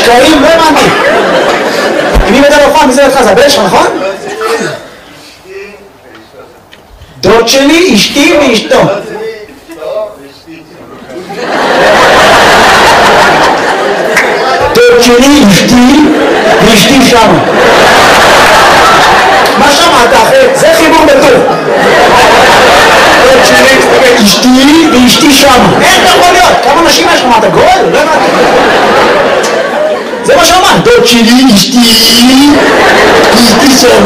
שקעים, לא הבנתי. אם אתה לא פעם, מי זה לך? זה הבן שלך, נכון? דוד שלי, אשתי ואשתו. דוד שלי, אשתי ואשתי שם. מה שמעת אחי? זה חיבור בטוב. דוד שלי, אשתי ואשתי שם. איך אתה יכול להיות? כמה נשים יש לך? מה אתה גול? לא הבנתי. זה מה שאמרת. דוד שלי, אשתי שם.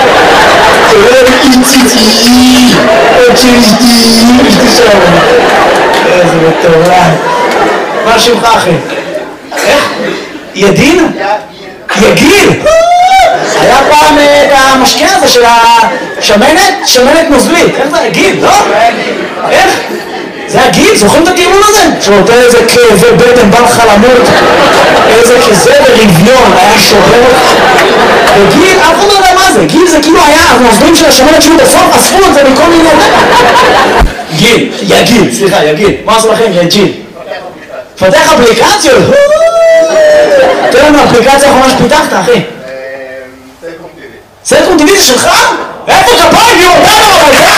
איציצי, דוד שלי, אשתי שם. איזה מטורף. מה שמך אחי? איך? ידין? יגיל? היה פעם את המשקה הזה של השמנת? שמנת נוזלית. איך זה? יגיל, לא? איך? זה הגיל? זוכרים את הטיעון הזה? שנותן איזה כאבי בטן, בא לך למות, איזה כזה ברביון, היה שובר. וגיל, אף אחד לא יודע מה זה. גיל זה כאילו היה הנוזלים של השמנת שהוא בסוף אספו את זה מכל מיני... גיל, יגיל, סליחה, יגיל. מה עשו לכם? יגיל. פתח אפליקציות? תראה לנו אפליקציה האחרונה שפיתחת, אחי. סלקום טיווי זה שלך? איפה כפיים? היא אותנו אבל זה?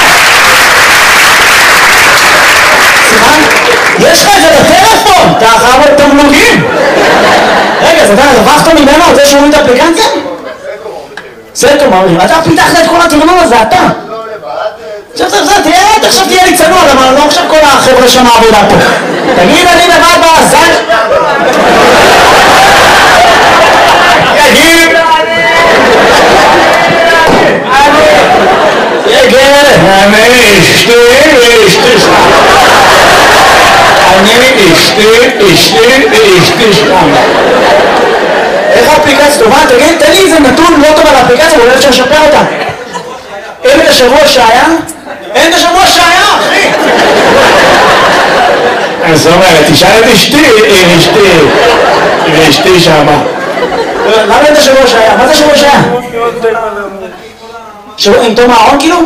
סליחה? יש לך את זה בטלפון? אתה חייב את תמלוגים. רגע, אז אתה רווחת ממנו על זה שהוא את האפליקציה? סלקום אומרים, אתה פיתחת את כל התרנון הזה, אתה. עכשיו תהיה לי צנוע, אבל לא עכשיו כל החבר'ה שם העבודה פה. תגיד, אני לבד בעזר. יגיד. אני אשתי שם. איך האפליקציה טובה? תגיד, תן לי איזה נתון לא טוב על האפליקציה, ואולי אפשר לשפר אותה. אין את השבוע שהיה? אין את השבוע שהיה, אחי! אז זאת אומרת, תשאל את אשתי, ואשתי שמה. למה אין את השבוע שהיה? מה זה השבוע שהיה? שבוע עם תום הארון כאילו?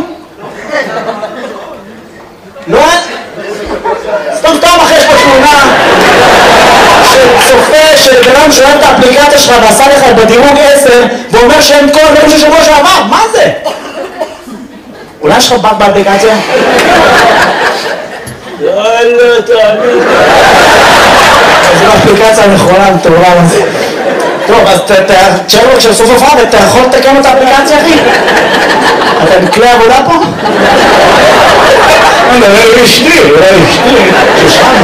לא? סתם אחרי יש פה תמונה שצופה שבן שואל את האפליקציה שלך ועשה לך בדירוג 10 ואומר שאין כל הדברים של שבוע שעבר, מה זה? אולי יש לך בק באפליקציה? לא, תאמין. זו האפליקציה הנכונה, מטורף הזה. טוב, אז תשאר לו כשסוף הופעה, אתה יכול לתקן את האפליקציה, אחי? אתה בכלי עבודה פה? אולי אשתי, ששם.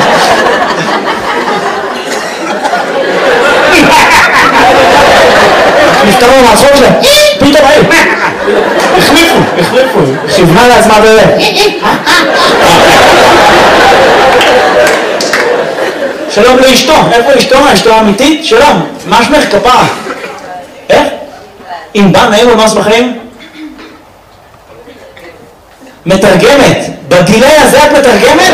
נפתרו מהצחוק שלהם, פתאום היי, החליפו, כיוונה לעצמה שלום לאשתו, איפה אשתו? אשתו האמיתית? שלום, מה שמך כפרה? איך? אם בא נעים ומה שמחים? מתרגמת, בגילי הזה את מתרגמת?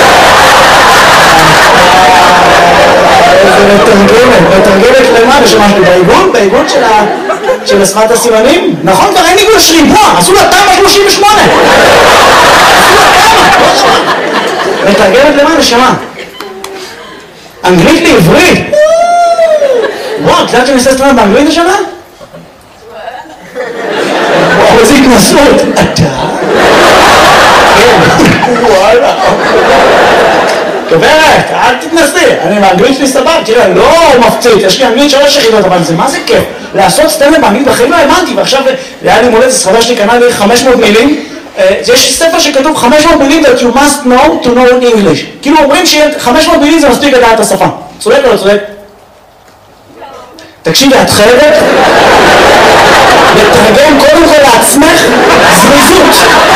איזה מתרגמת למה? ושמשהו בעיגון? בעיגון של שפת הסימנים? נכון, כבר אין עיגון שריבוע, עשו לה תמ"א 38. מתרגמת למה? נשמה? אנגלית לעברית? וואו, את יודעת שאני עושה סטרנד באנגלית השנה? וואו, איזה התנסות. אתה? וואלה. גברת, אל תתנסי, אני באנגלית שלי סבבה, תראה, לא מפציץ, יש לי אנגלית 3 יחידות, אבל זה מה זה כיף? לעשות סטנדאפ באנגלית בחיים לא האמנתי, ועכשיו היה לי מולדת, ספרדה שלי קנה לי 500 מילים, יש ספר שכתוב 500 מילים that you must know to know English, כאילו אומרים ש500 מילים זה מספיק לדעת את השפה, צודק או לא צודק? תקשיבי, את חייבת לתרגם קודם כל לעצמך זריזות.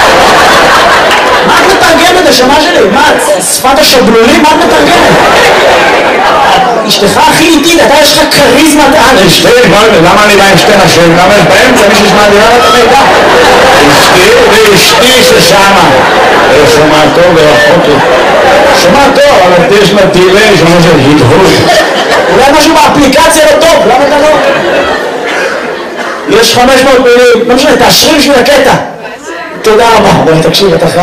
מה את מתרגמת השמה שלי? מה, שפת השבלולים? מה את מתרגמת? אשתך הכי איטית, אתה יש לך קריזמת על. אשתי, למה אני בא עם שתי נשים? למה יש באמצע מישהו שמעדירה את המידע? אשתי ואשתי ששמה. שומע טוב ורחוק לי. שומע טוב, אבל יש לה דילי, שומע של הדהוד. אולי משהו באפליקציה לא טוב, למה אתה לא? יש 500 מילים, לא משנה, תאשרי בשביל הקטע. תודה רבה, אבל תקשיב, אתה חייב.